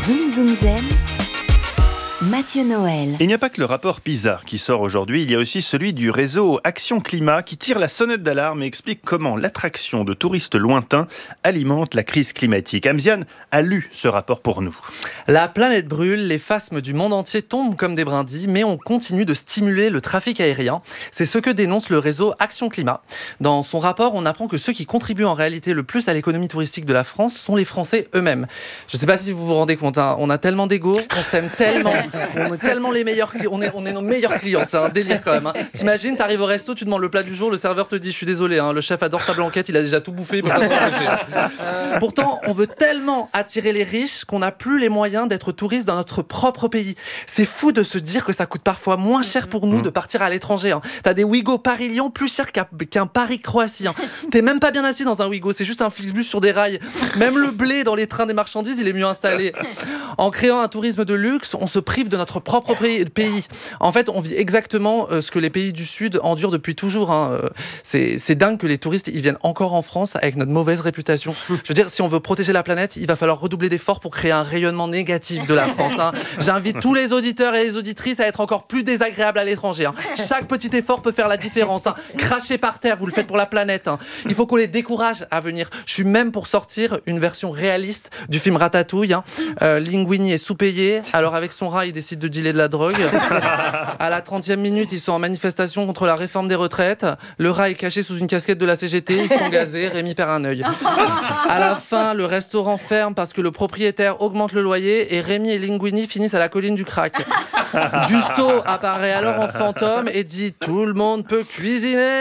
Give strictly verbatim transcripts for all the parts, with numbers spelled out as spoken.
Zoom Zoom Zen, Mathieu Noël. Il n'y a pas que le rapport PISA qui sort aujourd'hui, il y a aussi celui du réseau Action Climat qui tire la sonnette d'alarme et explique comment l'attraction de touristes lointains alimente la crise climatique. Amziane a lu ce rapport pour nous. La planète brûle, les phasmes du monde entier tombent comme des brindilles, mais on continue de stimuler le trafic aérien. C'est ce que dénonce le réseau Action Climat. Dans son rapport, on apprend que ceux qui contribuent en réalité le plus à l'économie touristique de la France sont les Français eux-mêmes. Je ne sais pas si vous vous rendez compte, hein, on a tellement d'ego, on s'aime tellement, on est tellement les meilleurs clients, on est, on est nos meilleurs clients, c'est un délire quand même. Hein. T'imagines, t'arrives au resto, tu demandes le plat du jour, le serveur te dit « je suis désolé, hein, le chef adore sa blanquette, il a déjà tout bouffé, il peut pas s'en empêcher. » Pourtant, on veut tellement attirer les riches qu'on n'a plus les moyens d'être touristes dans notre propre pays. C'est fou de se dire que ça coûte parfois moins cher pour nous de partir à l'étranger. Hein. T'as des Ouigo Paris-Lyon plus cher qu'un, qu'un Paris-Croatie. Hein. T'es même pas bien assis dans un Ouigo, c'est juste un Flixbus sur des rails. Même le blé dans les trains des marchandises, il est mieux installé. En créant un tourisme de luxe, on se prive de notre propre pays. En fait, on vit exactement ce que les pays du Sud endurent depuis toujours. Hein. C'est, c'est dingue que les touristes ils viennent encore en France avec notre mauvaise réputation. Je veux dire, si on veut protéger la planète, il va falloir redoubler d'efforts pour créer un rayonnement négatif de la France. Hein. J'invite tous les auditeurs et les auditrices à être encore plus désagréables à l'étranger. Hein. Chaque petit effort peut faire la différence. Hein. Crachez par terre, vous le faites pour la planète. Hein. Il faut qu'on les décourage à venir. Je suis même pour sortir une version réaliste du film Ratatouille. Hein. Euh, Linguini est sous-payé, alors avec son rat, il décide de dealer de la drogue. À la trentième minute, ils sont en manifestation contre la réforme des retraites. Le rat est caché sous une casquette de la C G T, ils sont gazés, Rémi perd un œil. À la fin, le restaurant ferme parce que le propriétaire augmente le loyer et Rémi et Linguini finissent à la colline du crack. Gusto apparaît alors en fantôme et dit « Tout le monde peut cuisiner !»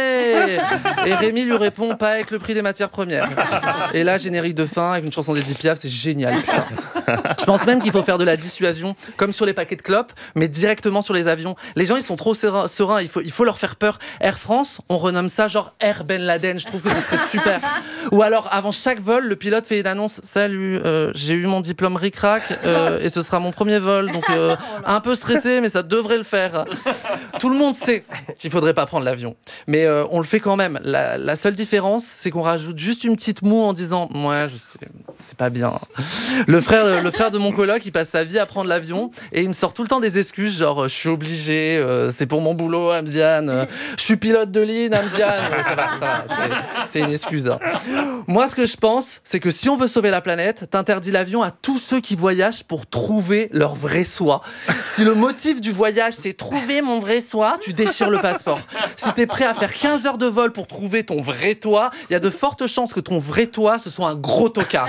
Et Rémi lui répond « Pas avec le prix des matières premières !» Et là, générique de fin avec une chanson d'Edith Piaf, c'est génial, putain. Je pense même qu'il faut faire de la dissuasion, comme sur les paquets de clopes, mais directement sur les avions. Les gens, ils sont trop sereins, il faut, il faut leur faire peur. Air France, on renomme ça genre Air Ben Laden, je trouve que c'est super. Ou alors, avant chaque vol, le pilote fait une annonce « Salut, euh, j'ai eu mon diplôme ric-rac euh, et ce sera mon premier vol, donc euh, un peu stressé, mais ça devrait le faire. » Tout le monde sait qu'il faudrait pas prendre l'avion, mais euh, on le fait quand même. La, la seule différence, c'est qu'on rajoute juste une petite moue en disant « Moi, je sais, c'est pas bien. » Le frère, le frère de mon coloc, il passe sa vie à prendre l'avion et il me sort tout le temps des excuses, genre « Je suis obligé, euh, c'est pour mon boulot, Amziane. Euh, je suis pilote de ligne, Amziane. » Ça va, ça va, c'est, c'est une excuse. Hein. Moi, ce que je pense, c'est que si on veut sauver la planète, t'interdis l'avion à tous ceux qui voyagent pour trouver leur vrai soi. Si le motif du voyage, c'est trouver mon vrai soi, tu déchires le passeport. Si t'es prêt à faire quinze heures de vol pour trouver ton vrai toi, il y a de fortes chances que ton vrai toi, ce soit un gros tocard.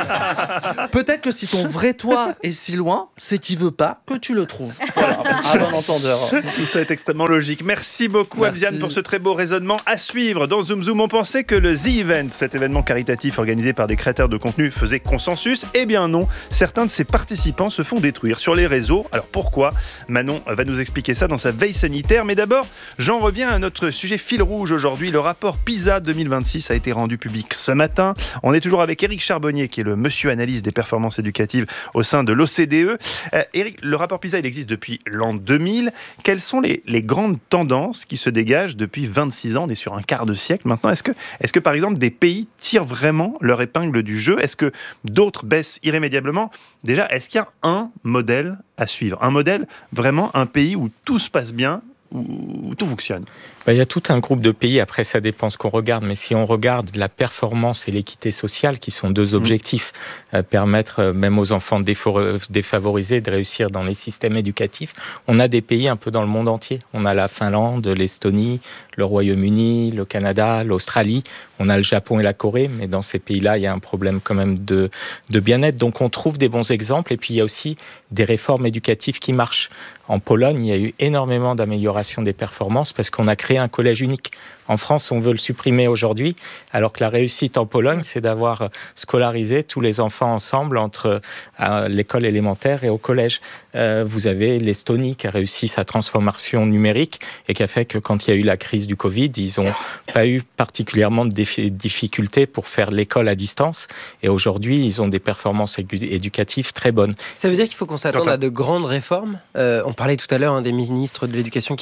Hein. Peut-être que si ton vrai toi est si loin, c'est qu'il veut pas que tu le trouves. Voilà, à bon entendeur. Tout ça est extrêmement logique. Merci beaucoup, Merci. Amziane, pour ce très beau raisonnement à suivre. Dans Zoom Zoom, on pensait que le The Event, cet événement caritatif organisé par des créateurs de contenu, faisait consensus. Eh bien non, certains de ses participants se font détruire sur les réseaux. Alors pourquoi ? Manon va nous expliquer ça dans sa veille sanitaire. Mais d'abord, j'en reviens à notre sujet fil rouge aujourd'hui. Le rapport PISA deux mille vingt-six a été rendu public ce matin. On est toujours avec Éric Charbonnier, qui est le monsieur analyse des performances éducatives au sein de l'O C D E. Euh, Éric, le rapport PISA, il existe depuis l'an deux mille. Quelles sont les, les grandes tendances qui se dégagent depuis vingt-six ans ? On est sur un quart de siècle maintenant. Est-ce que, est-ce que par exemple, des pays tirent vraiment leur épingle du jeu ? Est-ce que d'autres baissent irrémédiablement ? Déjà, est-ce qu'il y a un modèle à suivre ? Un modèle, vraiment un pays où tout se passe bien, où tout fonctionne ? Ben, il y a tout un groupe de pays, après ça dépend ce qu'on regarde, mais si on regarde la performance et l'équité sociale, qui sont deux objectifs, mmh. euh, permettre euh, même aux enfants défor- défavorisés de réussir dans les systèmes éducatifs, on a des pays un peu dans le monde entier. On a la Finlande, l'Estonie, le Royaume-Uni, le Canada, l'Australie, on a le Japon et la Corée, mais dans ces pays-là, il y a un problème quand même de, de bien-être. Donc on trouve des bons exemples, et puis il y a aussi des réformes éducatives qui marchent. En Pologne, il y a eu énormément d'amélioration des performances parce qu'on a créé un collège unique. En France, on veut le supprimer aujourd'hui, alors que la réussite en Pologne, c'est d'avoir scolarisé tous les enfants ensemble entre euh, l'école élémentaire et au collège. Euh, vous avez l'Estonie qui a réussi sa transformation numérique et qui a fait que quand il y a eu la crise du Covid, ils n'ont pas eu particulièrement de défi- difficultés pour faire l'école à distance. Et aujourd'hui, ils ont des performances édu- éducatives très bonnes. Ça veut dire qu'il faut qu'on s'attende à de grandes réformes. Euh, on parlait tout à l'heure hein, des ministres de l'éducation qui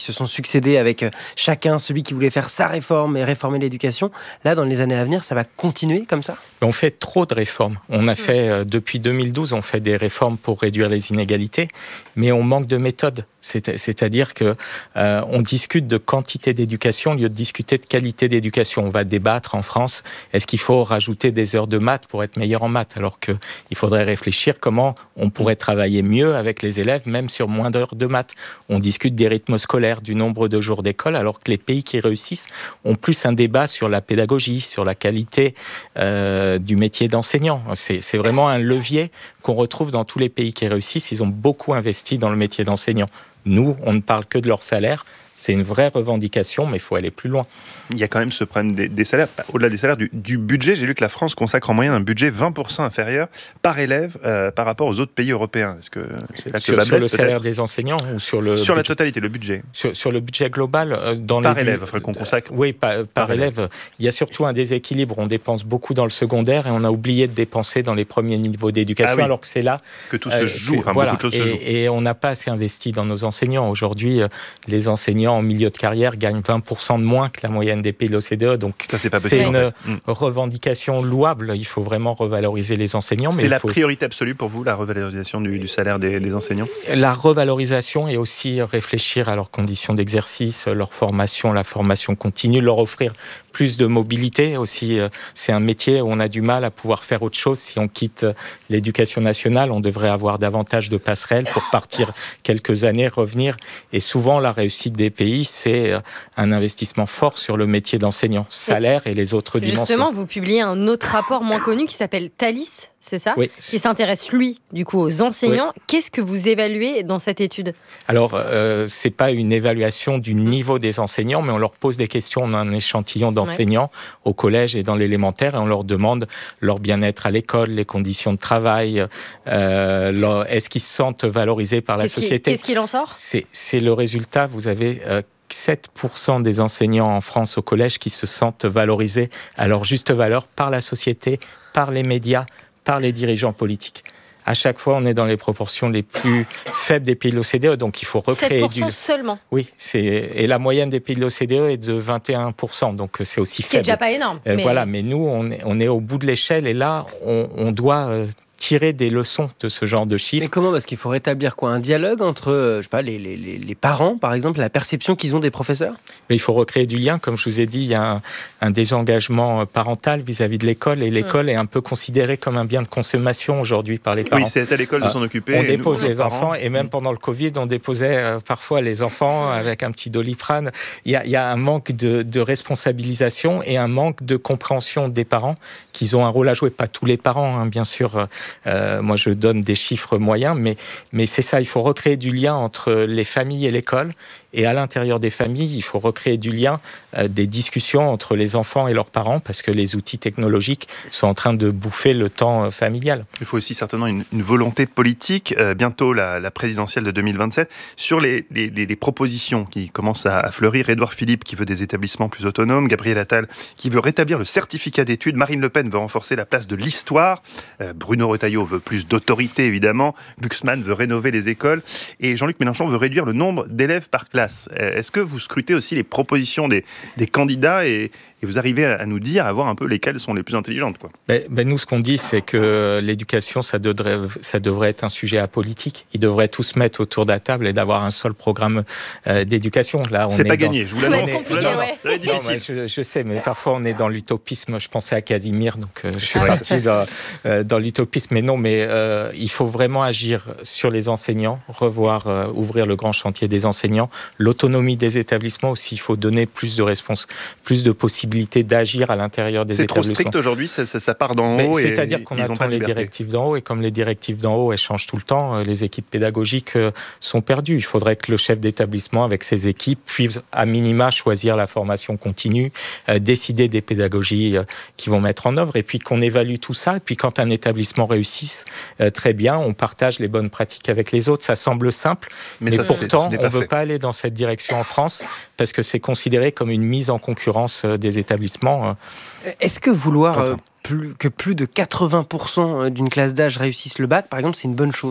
se sont succédés avec chacun celui qui voulait faire sa réforme et réformer l'éducation. Là, dans les années à venir, ça va continuer comme ça ? On fait trop de réformes. On a fait, euh, depuis deux mille douze, on fait des réformes pour réduire les inégalités, mais on manque de méthode. C'est, c'est-à-dire que euh, on discute de quantité d'éducation au lieu de discuter de qualité d'éducation. On va débattre en France, est-ce qu'il faut rajouter des heures de maths pour être meilleur en maths ? Alors qu'il faudrait réfléchir comment on pourrait travailler mieux avec les élèves, même sur moins d'heures de maths. On discute des rythmes scolaires, du nombre de jours d'école, alors que les pays qui réussissent ont plus un débat sur la pédagogie, sur la qualité euh, du métier d'enseignant. C'est, c'est vraiment un levier qu'on retrouve dans tous les pays qui réussissent. Ils ont beaucoup investi dans le métier d'enseignant. Nous, on ne parle que de leur salaire. C'est une vraie revendication, mais il faut aller plus loin. Il y a quand même ce problème des, des salaires. Au-delà des salaires, du, du budget, j'ai lu que la France consacre en moyenne un budget vingt pour cent inférieur par élève euh, par rapport aux autres pays européens. Est-ce que c'est là que sur, la sur baisse, le salaire des enseignants ou sur le sur budget, la totalité, le budget sur, sur le budget global euh, dans par les, élève, il faudrait qu'on consacre. Oui, par, par, par élève. élève. Il y a surtout un déséquilibre. On dépense beaucoup dans le secondaire et on a oublié de dépenser dans les premiers niveaux d'éducation, ah oui. alors que c'est là que tout se joue. Que, enfin, voilà. beaucoup de choses et, se jouent. Et on n'a pas assez investi dans nos enseignants. Aujourd'hui, euh, les enseignants en milieu de carrière gagnent vingt pour cent de moins que la moyenne des pays de l'O C D E. Donc, ça, c'est pas possible, c'est une en fait. revendication louable. Il faut vraiment revaloriser les enseignants. C'est mais la faut... priorité absolue pour vous, la revalorisation du, du salaire des, des enseignants ? La revalorisation et aussi réfléchir à leurs conditions d'exercice, leur formation, la formation continue, leur offrir plus de mobilité aussi. C'est un métier où on a du mal à pouvoir faire autre chose. Si on quitte l'éducation nationale, on devrait avoir davantage de passerelles pour partir quelques années, revenir. Et souvent, la réussite des pays, c'est un investissement fort sur le métier d'enseignant, salaire et les autres dimensions. Justement, vous publiez un autre rapport moins connu qui s'appelle Thalys, c'est ça ? Oui. Qui s'intéresse, lui, du coup, aux enseignants. Oui. Qu'est-ce que vous évaluez dans cette étude ? Alors, euh, c'est pas une évaluation du niveau des enseignants, mais on leur pose des questions. On a un échantillon d'enseignants ouais. au collège et dans l'élémentaire et on leur demande leur bien-être à l'école, les conditions de travail, euh, leur, est-ce qu'ils se sentent valorisés par la qu'est-ce société ? Qui, qu'est-ce qu'il en sort ? c'est, c'est le résultat. Vous avez... Euh, sept pour cent des enseignants en France au collège qui se sentent valorisés à leur juste valeur par la société, par les médias, par les dirigeants politiques. À chaque fois, on est dans les proportions les plus faibles des pays de l'O C D E, donc il faut recréer sept pour cent du... seulement. Oui, c'est... et la moyenne des pays de l'O C D E est de vingt et un pour cent, donc c'est aussi Ce faible. qui est déjà pas énorme. Euh, mais... Voilà, mais nous, on est, on est au bout de l'échelle, et là, on, on doit... Euh, tirer des leçons de ce genre de chiffres. Mais comment ? Parce qu'il faut rétablir quoi ? Un dialogue entre euh, je sais pas, les, les, les parents, par exemple, la perception qu'ils ont des professeurs ? Mais il faut recréer du lien. Comme je vous ai dit, il y a un, un désengagement parental vis-à-vis de l'école, et l'école mmh. est un peu considérée comme un bien de consommation aujourd'hui par les parents. Oui, c'est à l'école de s'en occuper. On dépose nous, les enfants, et même mmh. pendant le Covid, on déposait euh, parfois les enfants avec un petit Doliprane. Il y a, il y a un manque de, de responsabilisation et un manque de compréhension des parents, qu'ils ont un rôle à jouer. Pas tous les parents, hein, bien sûr. Euh, moi, je donne des chiffres moyens, mais, mais c'est ça, il faut recréer du lien entre les familles et l'école. Et à l'intérieur des familles, il faut recréer du lien, euh, des discussions entre les enfants et leurs parents, parce que les outils technologiques sont en train de bouffer le temps euh, familial. Il faut aussi certainement une, une volonté politique, euh, bientôt la, la présidentielle de deux mille vingt-sept, sur les, les, les, les propositions qui commencent à, à fleurir. Édouard Philippe qui veut des établissements plus autonomes, Gabriel Attal qui veut rétablir le certificat d'études, Marine Le Pen veut renforcer la place de l'histoire, euh, Bruno Retailleau veut plus d'autorité évidemment, Glucksmann veut rénover les écoles, et Jean-Luc Mélenchon veut réduire le nombre d'élèves par classe. Est-ce que vous scrutez aussi les propositions des, des candidats et, et vous arrivez à nous dire, à voir un peu lesquelles sont les plus intelligentes, quoi ? Ben, ben nous, ce qu'on dit, c'est que l'éducation, ça devrait, ça devrait être un sujet apolitique. Ils devraient tous se mettre autour de la table et d'avoir un seul programme euh, d'éducation. Là, on c'est est pas dans... gagné, je vous l'annonce. C'est compliqué, ouais. C'est difficile. Non, je, je sais, mais parfois on est dans l'utopisme. Je pensais à Casimir, donc euh, je suis ah, parti dans, euh, dans l'utopisme. Mais non, mais euh, il faut vraiment agir sur les enseignants, revoir, euh, ouvrir le grand chantier des enseignants, l'autonomie des établissements aussi. Il faut donner plus de réponses, plus de possibilités d'agir à l'intérieur des c'est établissements. C'est trop strict aujourd'hui, ça, ça, ça part d'en mais haut. C'est-à-dire qu'on attend les directives d'en haut, et comme les directives d'en haut, elles changent tout le temps, les équipes pédagogiques sont perdues. Il faudrait que le chef d'établissement, avec ses équipes, puisse à minima choisir la formation continue, euh, décider des pédagogies euh, qu'ils vont mettre en œuvre, et puis qu'on évalue tout ça. Et puis quand un établissement réussit, euh, très bien, on partage les bonnes pratiques avec les autres. Ça semble simple, mais, mais ça, pourtant, on ne veut pas aller dans cette direction en France, parce que c'est considéré comme une mise en concurrence des établissements. Est-ce que vouloir euh, plus, que plus de quatre-vingts pour cent d'une classe d'âge réussisse le bac, par exemple, c'est une bonne chose pour vous ?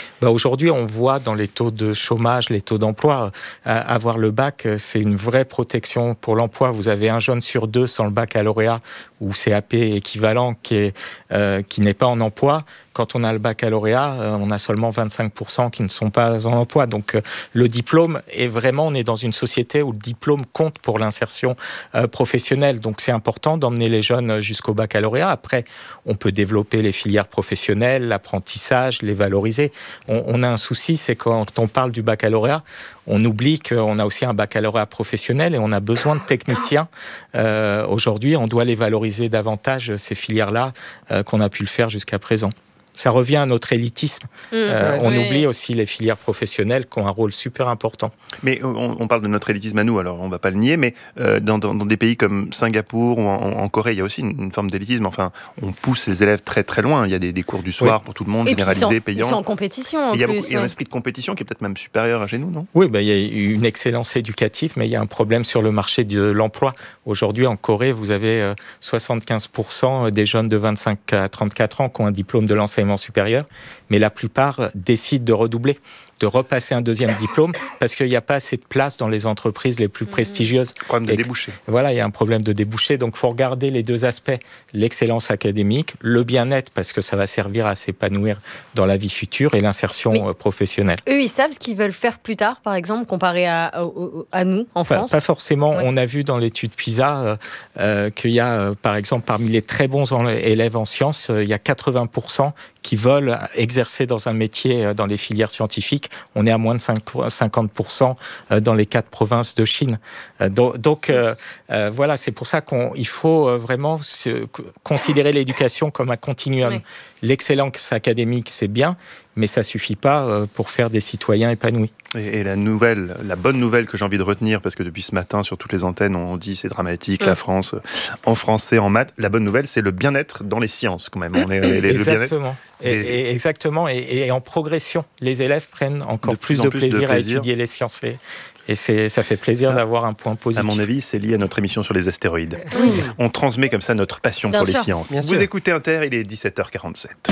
Bah aujourd'hui, on voit dans les taux de chômage, les taux d'emploi, euh, avoir le bac, c'est une vraie protection pour l'emploi. Vous avez un jeune sur deux sans le baccalauréat ou C A P équivalent qui est, euh, qui n'est pas en emploi. Quand on a le baccalauréat, euh, on a seulement vingt-cinq pour cent qui ne sont pas en emploi. Donc euh, le diplôme est vraiment, on est dans une société où le diplôme compte pour l'insertion euh, professionnelle. Donc c'est important d'emmener les jeunes jusqu'au baccalauréat. Après, on peut développer les filières professionnelles, l'apprentissage, les valoriser. On, on a un souci, c'est quand on parle du baccalauréat, on oublie qu'on a aussi un baccalauréat professionnel et on a besoin de techniciens. Euh, aujourd'hui, on doit les valoriser davantage, ces filières-là, euh, qu'on a pu le faire jusqu'à présent. Ça revient à notre élitisme. Mmh, euh, on oui. oublie aussi les filières professionnelles qui ont un rôle super important. Mais on, on parle de notre élitisme à nous, alors on ne va pas le nier, mais euh, dans, dans, dans des pays comme Singapour ou en, en Corée, il y a aussi une, une forme d'élitisme. Enfin, on pousse les élèves très très loin. Il y a des, des cours du soir oui. pour tout le monde, et généralisés, payants. Ils sont en compétition en il y a, plus. beaucoup, il y a un esprit de compétition qui est peut-être même supérieur à chez nous, non ? Oui, bah, il y a une excellence éducative, mais il y a un problème sur le marché de l'emploi. Aujourd'hui, en Corée, vous avez euh, soixante-quinze pour cent des jeunes de vingt-cinq à trente-quatre ans qui ont un diplôme de l'enseignement supérieur. Mais la plupart décident de redoubler, de repasser un deuxième diplôme parce qu'il n'y a pas assez de place dans les entreprises les plus prestigieuses. Problème de débouché. Voilà, il y a un problème de débouché. Donc, il faut regarder les deux aspects, l'excellence académique, le bien-être parce que ça va servir à s'épanouir dans la vie future et l'insertion Mais professionnelle. Eux, ils savent ce qu'ils veulent faire plus tard, par exemple, comparé à, à, à nous, en pas, France ? Pas forcément. Ouais. On a vu dans l'étude PISA euh, euh, qu'il y a, euh, par exemple, parmi les très bons élèves en sciences, euh, il y a quatre-vingts pour cent qui veulent exercer dans un métier dans les filières scientifiques. On est à moins de cinquante pour cent dans les quatre provinces de Chine. Donc, donc euh, euh, voilà, c'est pour ça qu'il faut vraiment se, considérer l'éducation comme un continuum. Oui. L'excellence académique, c'est bien, mais ça ne suffit pas pour faire des citoyens épanouis. Et, et la nouvelle, la bonne nouvelle que j'ai envie de retenir, parce que depuis ce matin, sur toutes les antennes, on dit c'est dramatique, mmh. la France, en français, en maths. La bonne nouvelle, c'est le bien-être dans les sciences, quand même. On est, les, exactement. Le bien-être. Et, et exactement. Et, et en progression, les élèves prennent encore de plus, plus de, plaisir de plaisir à étudier les sciences. Et, et c'est, ça fait plaisir ça, d'avoir un point positif. À mon avis, c'est lié à notre émission sur les astéroïdes. Oui. On transmet comme ça notre passion bien pour sûr. Les sciences. Bien Vous sûr. Écoutez Inter, il est dix-sept heures quarante-sept.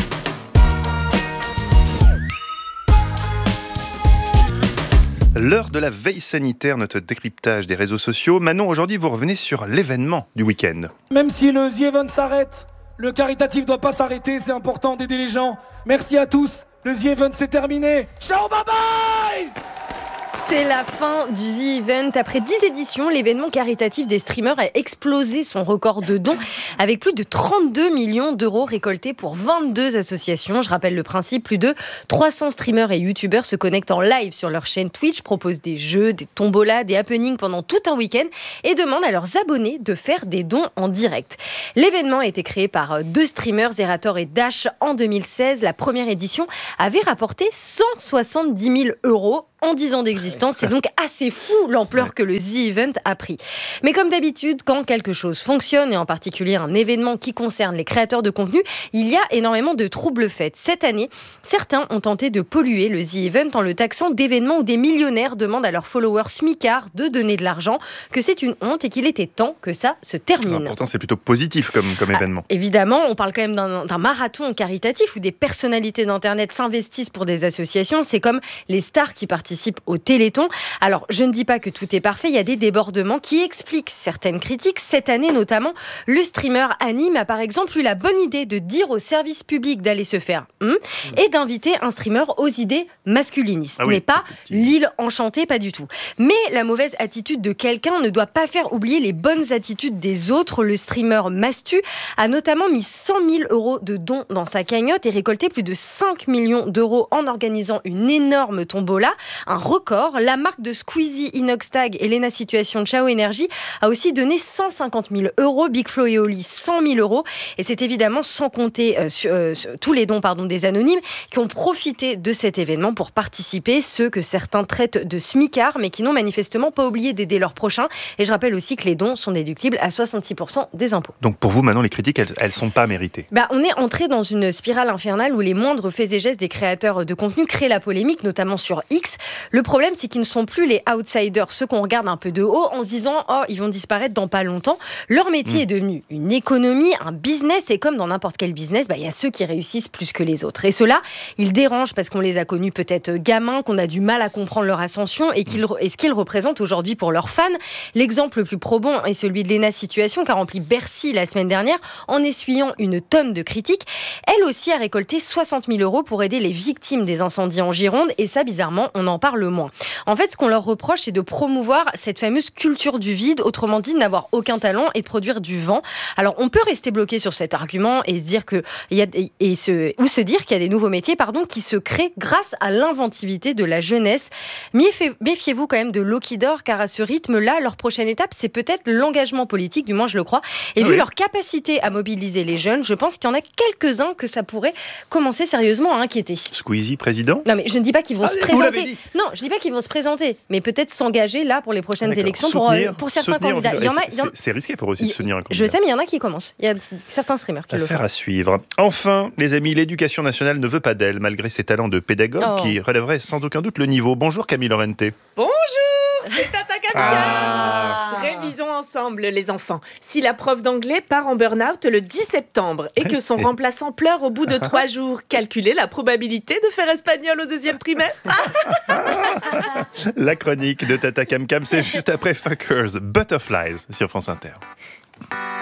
L'heure de la veille sanitaire, notre décryptage des réseaux sociaux. Manon, aujourd'hui, vous revenez sur l'événement du week-end. Même si le The Event s'arrête, le caritatif ne doit pas s'arrêter, c'est important d'aider les gens. Merci à tous, le The Event c'est terminé. Ciao, bye bye! C'est la fin du The Event. Après dix éditions, l'événement caritatif des streamers a explosé son record de dons avec plus de trente-deux millions d'euros récoltés pour vingt-deux associations. Je rappelle le principe, plus de trois cents streamers et youtubeurs se connectent en live sur leur chaîne Twitch, proposent des jeux, des tombolas, des happenings pendant tout un week-end et demandent à leurs abonnés de faire des dons en direct. L'événement a été créé par deux streamers, Zerator et Dash, en deux mille seize. La première édition avait rapporté cent soixante-dix mille euros en dix ans d'existence. C'est donc assez fou l'ampleur que le The Event a pris. Mais comme d'habitude, quand quelque chose fonctionne, et en particulier un événement qui concerne les créateurs de contenu, il y a énormément de troubles faits. Cette année, certains ont tenté de polluer le The Event en le taxant d'événements où des millionnaires demandent à leurs followers smicards de donner de l'argent, que c'est une honte et qu'il était temps que ça se termine. Alors pourtant, c'est plutôt positif comme, comme ah, événement. Évidemment, on parle quand même d'un, d'un marathon caritatif où des personnalités d'Internet s'investissent pour des associations. C'est comme les stars qui participent au Téléthon. Alors, je ne dis pas que tout est parfait, il y a des débordements qui expliquent certaines critiques. Cette année, notamment, le streamer Anime a par exemple eu la bonne idée de dire au service public d'aller se faire hum, et d'inviter un streamer aux idées masculinistes. Ce ah oui, n'est pas l'île enchantée, pas du tout. Mais la mauvaise attitude de quelqu'un ne doit pas faire oublier les bonnes attitudes des autres. Le streamer Mastu a notamment mis cent mille euros de dons dans sa cagnotte et récolté plus de cinq millions d'euros en organisant une énorme tombola. Un record. La marque de Squeezie, Inoxtag et Lena Situation Ciao Energy a aussi donné cent cinquante mille euros. Big Flo et Oli, cent mille euros. Et c'est évidemment sans compter euh, sur, euh, sur tous les dons pardon, des anonymes qui ont profité de cet événement pour participer. Ceux que certains traitent de smicards, mais qui n'ont manifestement pas oublié d'aider leurs prochains. Et je rappelle aussi que les dons sont déductibles à soixante-six pour cent des impôts. Donc pour vous, maintenant, les critiques, elles ne sont pas méritées. Bah, on est entré dans une spirale infernale où les moindres faits et gestes des créateurs de contenu créent la polémique, notamment sur X. Le problème, c'est qu'ils ne sont plus les outsiders, ceux qu'on regarde un peu de haut en se disant « Oh, ils vont disparaître dans pas longtemps ». Leur métier mmh. est devenu une économie, un business, et comme dans n'importe quel business, bah, y a ceux qui réussissent plus que les autres. Et ceux-là, ils dérangent parce qu'on les a connus peut-être gamins, qu'on a du mal à comprendre leur ascension et, qu'ils, et ce qu'ils représentent aujourd'hui pour leurs fans. L'exemple le plus probant est celui de Léna Situation, qui a rempli Bercy la semaine dernière en essuyant une tonne de critiques. Elle aussi a récolté soixante mille euros pour aider les victimes des incendies en Gironde, et ça, bizarrement, on en parle moins. En fait, ce qu'on leur reproche, c'est de promouvoir cette fameuse culture du vide, autrement dit, de n'avoir aucun talent et de produire du vent. Alors, on peut rester bloqué sur cet argument et se dire que il y a et se ou se dire qu'il y a des nouveaux métiers, pardon, qui se créent grâce à l'inventivité de la jeunesse. Méfiez-vous quand même de Lokidor, car à ce rythme-là, leur prochaine étape, c'est peut-être l'engagement politique, du moins je le crois. Et ah vu oui. leur capacité à mobiliser les jeunes, je pense qu'il y en a quelques-uns que ça pourrait commencer sérieusement à inquiéter. Squeezie, président ? Non, mais je ne dis pas qu'ils vont ah, se présenter. Non, je ne dis pas qu'ils vont se présenter, mais peut-être s'engager là pour les prochaines ah, élections soutenir, pour, pour certains soutenir, candidats. Il y en a, il y en... C'est risqué pour eux aussi de soutenir un candidat. Je sais, mais il y en a qui commencent. Il y a certains streamers qui Affaire le font. à suivre. Enfin, les amis, l'éducation nationale ne veut pas d'elle, malgré ses talents de pédagogue oh. qui relèveraient sans aucun doute le niveau. Bonjour Camille Lorente. Bonjour, c'est Tata Camille. Ah. Révisons ensemble les enfants. Si la prof d'anglais part en burn-out le dix septembre et que son remplaçant pleure au bout de trois jours, calculez la probabilité de faire espagnol au deuxième trimestre. La chronique de Tata Cam Cam, c'est juste après Fuckers, Butterflies sur France Inter.